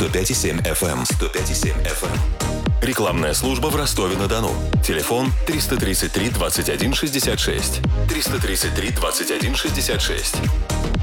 105,7 FM. 105,7 FM. Рекламная служба в Ростове-на-Дону. Телефон 333 21 66. 333 21 66.